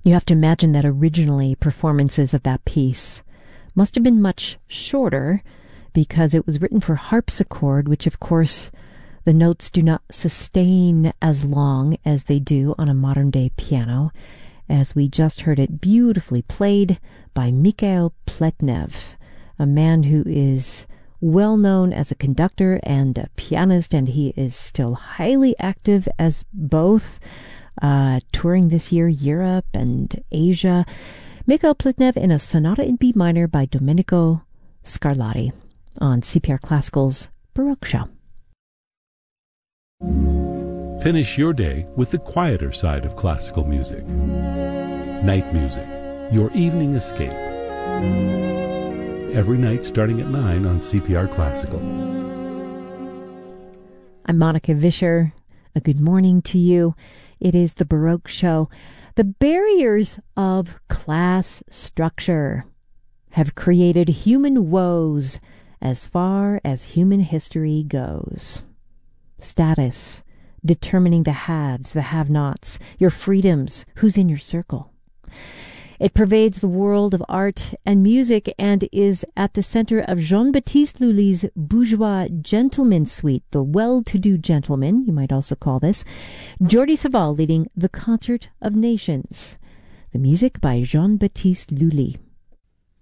You have to imagine that originally performances of that piece must have been much shorter because it was written for harpsichord, which of course the notes do not sustain as long as they do on a modern-day piano, as we just heard it beautifully played by Mikhail Pletnev, a man who is well known as a conductor and a pianist, and he is still highly active as both, touring this year Europe and Asia. Mikhail Pletnev in a sonata in B minor by Domenico Scarlatti on CPR Classical's Baroque Show. Finish your day with the quieter side of classical music. Night music, your evening escape. Every night starting at 9 on CPR Classical. I'm Monica Vischer. A good morning to you. It is the Baroque Show. The barriers of class structure have created human woes as far as human history goes. Status, determining the haves, the have-nots, your freedoms, who's in your circle. It pervades the world of art and music and is at the center of Jean-Baptiste Lully's bourgeois gentleman suite, the well-to-do gentleman, you might also call this. Jordi Savall leading the Concert of Nations. The music by Jean-Baptiste Lully.